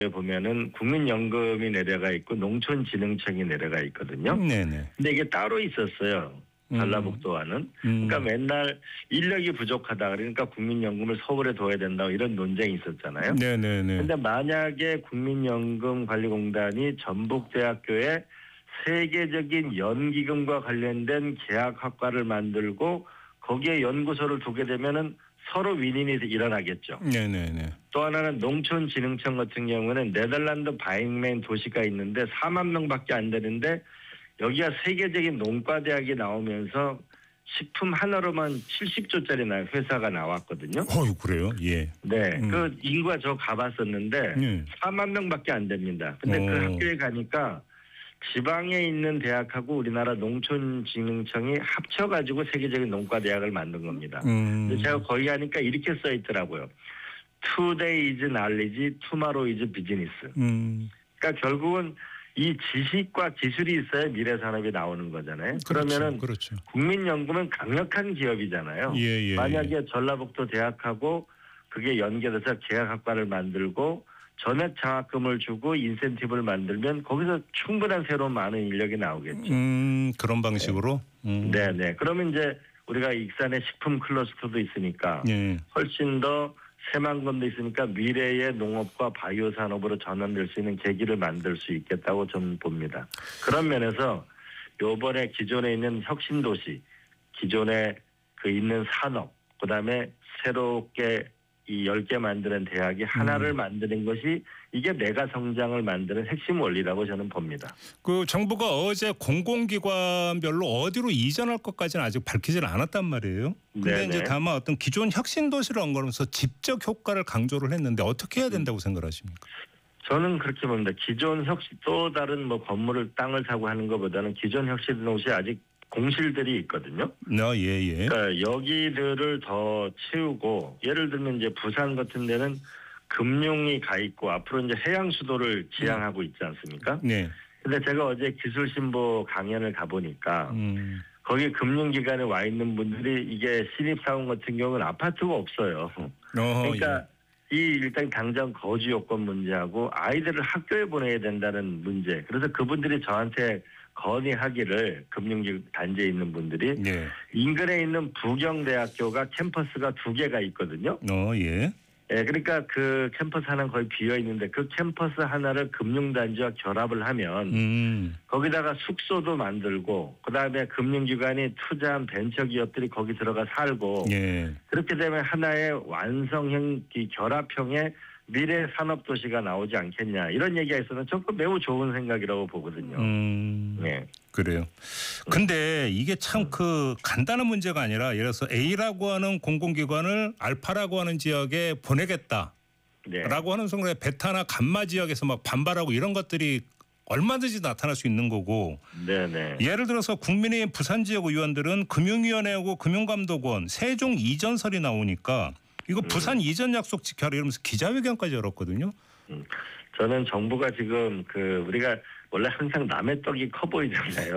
보면은 국민연금이 내려가 있고 농촌진흥청이 내려가 있거든요. 네네. 근데 이게 따로 있었어요. 전라북도와는. 그러니까 맨날 인력이 부족하다. 그러니까 국민연금을 서울에 둬야 된다. 이런 논쟁이 있었잖아요. 네네네. 근데 만약에 국민연금관리공단이 전북대학교에 세계적인 연기금과 관련된 계약학과를 만들고 거기에 연구소를 두게 되면은 서로 윈윈이 일어나겠죠. 네네네. 또 하나는 농촌진흥청 같은 경우는 네덜란드 바잉맨 도시가 있는데 4만 명밖에 안 되는데 여기가 세계적인 농과대학이 나오면서 식품 하나로만 70조짜리 회사가 나왔거든요. 그래요? 예. 네, 그 인구가 저 가봤었는데 4만 명밖에 안 됩니다. 근데 그 학교에 가니까 지방에 있는 대학하고 우리나라 농촌진흥청이 합쳐가지고 세계적인 농과대학을 만든 겁니다. 근데 제가 거기 가니까 이렇게 써 있더라고요. Today is knowledge, tomorrow is business. 그러니까 결국은 이 지식과 기술이 있어야 미래 산업이 나오는 거잖아요. 그러면은 그렇죠. 국민연금은 강력한 기업이잖아요. 예. 만약에 전라북도 대학하고 그게 연계돼서 계약학과를 만들고 전액 장학금을 주고 인센티브를 만들면 거기서 충분한 새로운 많은 인력이 나오겠죠. 그런 방식으로? 네네. 그러면 이제 우리가 익산에 식품 클러스터도 있으니까 훨씬 더 새만금도 있으니까 미래의 농업과 바이오 산업으로 전환될 수 있는 계기를 만들 수 있겠다고 저는 봅니다. 그런 면에서 요번에 기존에 있는 혁신도시, 기존에 그 있는 산업, 그다음에 새롭게 이 10개 만드는 대학이 하나를 만드는 것이 이게 메가 성장을 만드는 핵심 원리라고 저는 봅니다. 그 정부가 어제 공공기관별로 어디로 이전할 것까지는 아직 밝히지는 않았단 말이에요. 근데 이제 다만 어떤 기존 혁신 도시를 언급하면서 집적 효과를 강조를 했는데 어떻게 해야 된다고 생각하십니까? 저는 그렇게 봅니다. 기존 혁신 또 다른 뭐 건물을 땅을 사고 하는 것보다는 기존 혁신 도시 아직 공실들이 있거든요. 예. 그러니까 여기들을 더 채우고 예를 들면 이제 부산 같은 데는 금융이 가 있고 앞으로 이제 해양 수도를 지향하고 있지 않습니까? 네. 근데 제가 어제 기술신보 강연을 가보니까 거기 금융기관에 와 있는 분들이 이게 신입사원 같은 경우는 아파트가 없어요. 그러니까 이 일단 당장 거주 요건 문제하고 아이들을 학교에 보내야 된다는 문제. 그래서 그분들이 저한테 건의하기를 금융단지에 있는 분들이 인근에 있는 부경대학교가 캠퍼스가 2개가 있거든요. 예. 예, 그러니까 그 캠퍼스 하나는 거의 비어 있는데 그 캠퍼스 하나를 금융단지와 결합을 하면 거기다가 숙소도 만들고 그다음에 금융기관이 투자한 벤처기업들이 거기 들어가 살고 그렇게 되면 하나의 완성형 결합형의 미래 산업도시가 나오지 않겠냐 이런 얘기가 있어서 저는 매우 좋은 생각이라고 보거든요. 네. 그래요. 근데 이게 참 그 간단한 문제가 아니라 예를 들어서 A라고 하는 공공기관을 알파라고 하는 지역에 보내겠다라고 하는 순간에 베타나 감마 지역에서 막 반발하고 이런 것들이 얼마든지 나타날 수 있는 거고 예를 들어서 국민의힘 부산 지역 의원들은 금융위원회하고 금융감독원 세종 이전설이 나오니까 이거 부산 이전 약속 지켜라 이러면서 기자회견까지 열었거든요. 저는 정부가 지금 그 우리가 원래 항상 남의 떡이 커 보이잖아요.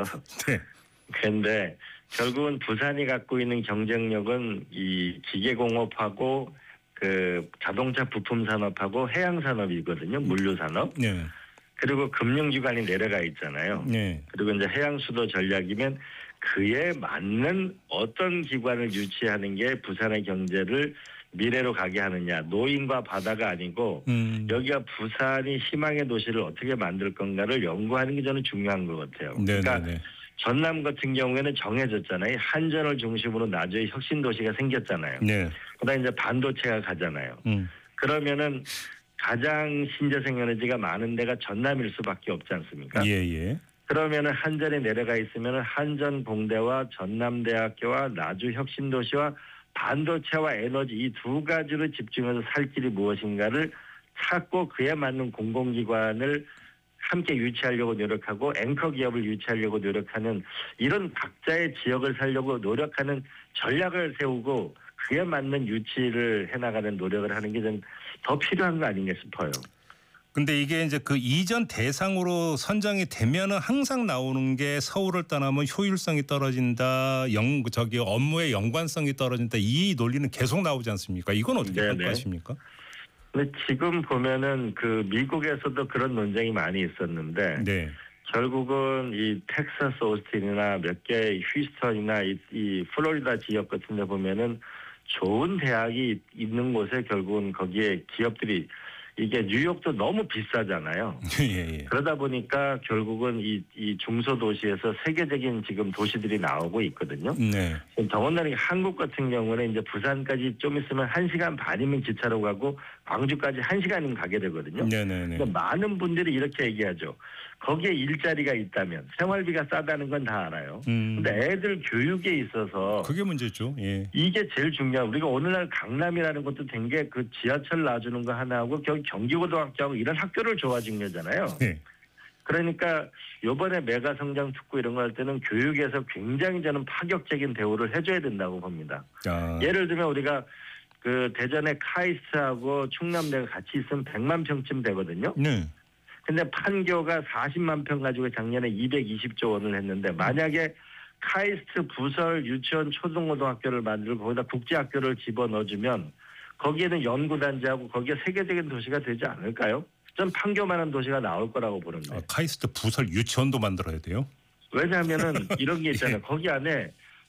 그런데 결국은 부산이 갖고 있는 경쟁력은 이 기계공업하고 그 자동차 부품 산업하고 해양 산업이거든요. 물류 산업. 그리고 금융기관이 내려가 있잖아요. 그리고 이제 해양 수도 전략이면 그에 맞는 어떤 기관을 유치하는 게 부산의 경제를 미래로 가게 하느냐. 노인과 바다가 아니고 여기가 부산이 희망의 도시를 어떻게 만들 건가를 연구하는 게 저는 중요한 것 같아요. 그러니까 전남 같은 경우에는 정해졌잖아요. 한전을 중심으로 나중에 혁신 도시가 생겼잖아요. 그다음에 이제 반도체가 가잖아요. 그러면은 가장 신재생 에너지가 많은 데가 전남일 수밖에 없지 않습니까? 그러면은 한전에 내려가 있으면은 한전공대와 전남대학교와 나주 혁신도시와 반도체와 에너지 이 2가지로 집중해서 살 길이 무엇인가를 찾고 그에 맞는 공공기관을 함께 유치하려고 노력하고 앵커 기업을 유치하려고 노력하는 이런 각자의 지역을 살려고 노력하는 전략을 세우고 그에 맞는 유치를 해나가는 노력을 하는 게 좀 더 필요한 거 아닌가 싶어요. 근데 이게 이제 그 이전 대상으로 선정이 되면은 항상 나오는 게 서울을 떠나면 효율성이 떨어진다, 업무의 연관성이 떨어진다 이 논리는 계속 나오지 않습니까? 이건 어떻게 평가하십니까? 근데 지금 보면은 그 미국에서도 그런 논쟁이 많이 있었는데 네. 결국은 이 텍사스 오스틴이나 몇 개 휴스턴이나 이 플로리다 지역 같은 데 보면은 좋은 대학이 있는 곳에 결국은 거기에 기업들이 이게 뉴욕도 너무 비싸잖아요. 예. 그러다 보니까 결국은 이 중소도시에서 세계적인 지금 도시들이 나오고 있거든요. 네. 더군다나 한국 같은 경우는 이제 부산까지 좀 있으면 1시간 반이면 기차로 가고 광주까지 1시간이면 가게 되거든요. 네네네. 그러니까 많은 분들이 이렇게 얘기하죠. 거기에 일자리가 있다면 생활비가 싸다는 건 다 알아요. 근데 애들 교육에 있어서 그게 문제죠. 예. 이게 제일 중요한. 우리가 오늘날 강남이라는 것도 된 게 그 지하철 놔주는 거 하나하고 경기고등학교하고 이런 학교를 좋아진 거잖아요. 네. 그러니까 이번에 메가 성장 특구 이런 거 할 때는 교육에서 굉장히 저는 파격적인 대우를 해줘야 된다고 봅니다. 예를 들면 우리가 그 대전의 카이스트하고 충남대가 같이 있으면 100만 평쯤 되거든요. 네. 근데 판교가 40만 평 가지고 작년에 220조 원을 했는데 만약에 카이스트 부설 유치원 초등고등학교를 만들고 거기다 국제학교를 집어넣어주면 거기에는 연구단지하고 거기에 세계적인 도시가 되지 않을까요? 전 판교만한 도시가 나올 거라고 보는데. 카이스트 부설 유치원도 만들어야 돼요? 왜냐하면은 이런 게 있잖아요. 거기 안에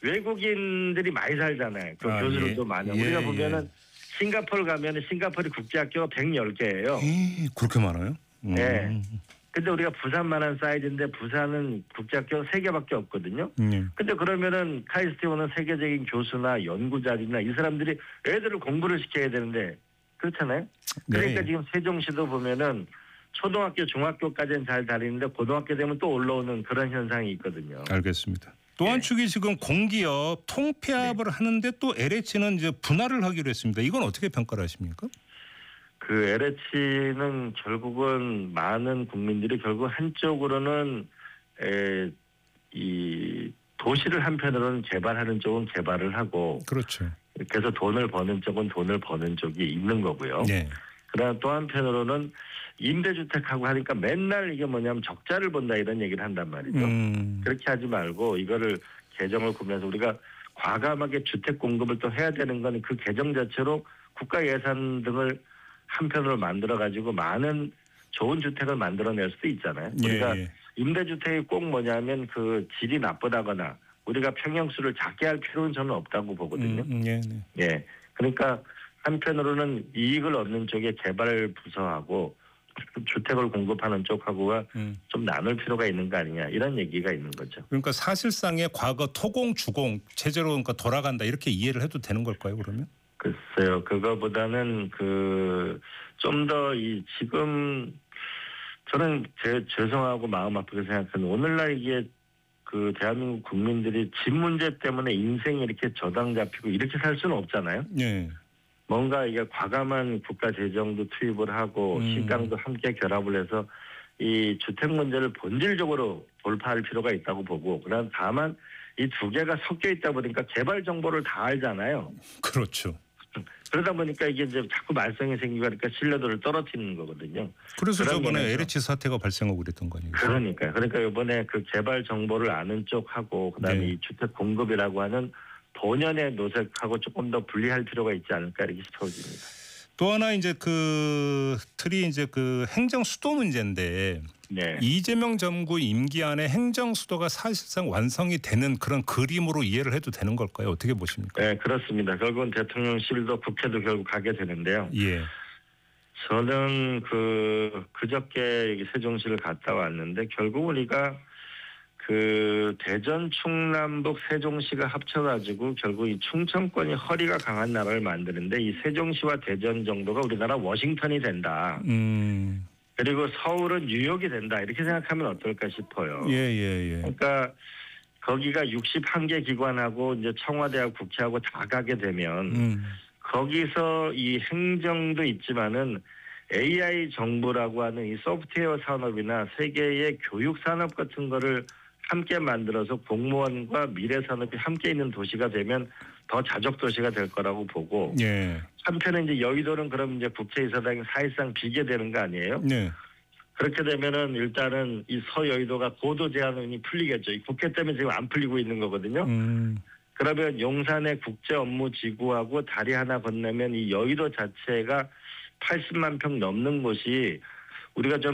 외국인들이 많이 살잖아요. 그 교수들도 많아요. 우리가 보면은 싱가포르 가면은 싱가포르 국제학교가 110개예요. 그렇게 많아요? 네. 근데 우리가 부산만한 사이즈인데 부산은 국제학교 3개밖에 없거든요. 근데 그러면은 카이스트에 오는 세계적인 교수나 연구자들이나 이 사람들이 애들을 공부를 시켜야 되는데 그렇잖아요. 그러니까 지금 세종시도 보면은 초등학교, 중학교까지는 잘 다니는데 고등학교 되면 또 올라오는 그런 현상이 있거든요. 알겠습니다. 또 한 축이 지금 공기업 통폐합을 하는데 또 LH는 이제 분할을 하기로 했습니다. 이건 어떻게 평가를 하십니까? 그 LH는 결국은 많은 국민들이 결국 한쪽으로는 이 도시를 한편으로는 개발하는 쪽은 개발을 하고 그렇죠. 그래서 돈을 버는 쪽은 돈을 버는 쪽이 있는 거고요. 네. 그러나 또 한편으로는 임대주택하고 하니까 맨날 이게 뭐냐면 적자를 본다 이런 얘기를 한단 말이죠. 그렇게 하지 말고 이거를 개정을 꾸면서 우리가 과감하게 주택 공급을 또 해야 되는 건 그 개정 자체로 국가 예산 등을 한편으로 만들어가지고 많은 좋은 주택을 만들어낼 수도 있잖아요. 우리가 임대주택이 꼭 뭐냐면 그 질이 나쁘다거나 우리가 평형수를 작게 할 필요는 저는 없다고 보거든요. 예. 그러니까 한편으로는 이익을 얻는 쪽에 개발 부서하고 주택을 공급하는 쪽하고가 좀 나눌 필요가 있는 거 아니냐 이런 얘기가 있는 거죠. 그러니까 사실상의 과거 토공 주공 체제로 그러니까 돌아간다 이렇게 이해를 해도 되는 걸까요 그러면? 글쎄요. 그거보다는 그 좀 더 이 지금 저는 죄송하고 마음 아프게 생각하는 오늘날 이게 그 대한민국 국민들이 집 문제 때문에 인생이 이렇게 저당 잡히고 이렇게 살 수는 없잖아요. 네. 뭔가 이게 과감한 국가 재정도 투입을 하고 시장도 함께 결합을 해서 이 주택 문제를 본질적으로 돌파할 필요가 있다고 보고 그다음 다만 이 두 개가 섞여 있다 보니까 개발 정보를 다 알잖아요. 그렇죠. 그러다 보니까 이게 이제 자꾸 말썽이 생기고 하니까 신뢰도를 떨어뜨리는 거거든요. 그래서 저번에 LH 사태가 발생하고 그랬던 거 아니에요? 그러니까요. 그러니까 이번에 그 개발 정보를 아는 쪽하고 그다음에 이 주택 공급이라고 하는 본연의 노색하고 조금 더 분리할 필요가 있지 않을까 이렇게 싶어집니다. 또 하나 이제 그 틀이 이제 그 행정 수도 문제인데 이재명 정부 임기 안에 행정 수도가 사실상 완성이 되는 그런 그림으로 이해를 해도 되는 걸까요? 어떻게 보십니까? 네, 그렇습니다. 결국은 대통령실도 국회도 결국 가게 되는데요. 예. 저는 그저께 세종시를 갔다 왔는데 결국 우리가 그 대전, 충남북, 세종시가 합쳐가지고 결국 이 충청권이 허리가 강한 나라를 만드는데 이 세종시와 대전 정도가 우리나라 워싱턴이 된다. 그리고 서울은 뉴욕이 된다. 이렇게 생각하면 어떨까 싶어요. 그러니까 거기가 61개 기관하고 이제 청와대하고 국회하고 다 가게 되면 거기서 이 행정도 있지만은 AI 정부라고 하는 이 소프트웨어 산업이나 세계의 교육 산업 같은 거를 함께 만들어서 공무원과 미래 산업이 함께 있는 도시가 되면 더 자족 도시가 될 거라고 보고 한편에 이제 여의도는 그럼 이제 국제이사당이 사실상 비게 되는 거 아니에요? 그렇게 되면은 일단은 이 서여의도가 고도 제한이 풀리겠죠. 이 국회 때문에 지금 안 풀리고 있는 거거든요. 그러면 용산의 국제 업무 지구하고 다리 하나 건너면 이 여의도 자체가 80만 평 넘는 곳이 우리가 좀